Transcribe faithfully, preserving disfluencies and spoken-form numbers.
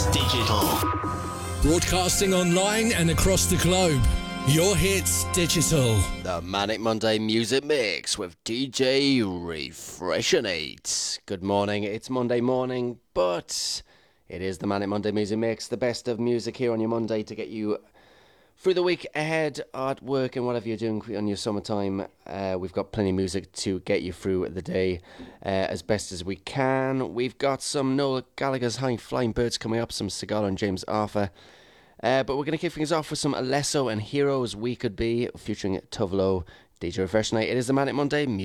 Digital. Broadcasting online and across the globe. Your Hits Digital. The Manic Monday Music Mix with D J Refreshinate. Good morning, it's Monday morning, but it is the Manic Monday Music Mix, the best of music here on your Monday to get you through the week ahead at work and whatever you're doing on your summertime. Uh, we've got plenty of music to get you through the day uh, as best as we can. We've got some Noel Gallagher's High Flying Birds coming up, some Sigala and James Arthur. Uh, but we're going to kick things off with some Alesso and Heroes We Could Be, featuring Tovlo, D J Refreshinate. It is the Manic Monday Music